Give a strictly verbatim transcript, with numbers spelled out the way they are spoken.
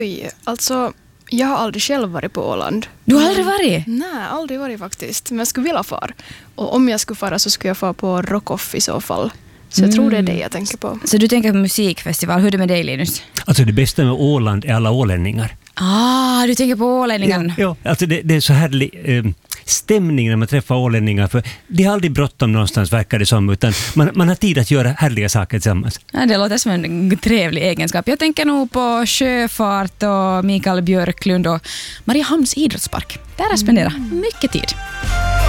Oj, alltså jag har aldrig själv varit på Åland. Du har aldrig varit? Nej, aldrig varit faktiskt. Men jag skulle vilja fara. Och om jag skulle fara så skulle jag fara på Rockoff i så fall. Så jag Mm. tror det är det jag tänker på. Så du tänker på musikfestival. Hur är det med dig, Linus? Alltså det bästa med Åland är alla ålänningar. Ah, du tänker på ålänningen. Ja, ja, alltså det, det är så härlig eh, stämning när man träffar ålänningar. För det är aldrig bråttom någonstans, verkar det som. Utan man, man har tid att göra härliga saker tillsammans. Ja, det låter som en trevlig egenskap. Jag tänker nog på sjöfart och Mikael Björklund och Mariehamns idrottspark. Där har jag spenderat mycket tid.